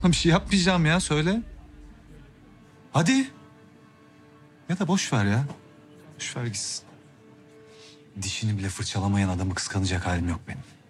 Bir şey yapmayacağım ya, söyle. Hadi. Ya da boş ver ya. Boş ver gitsin. Dişini bile fırçalamayan adamı kıskanacak halim yok benim.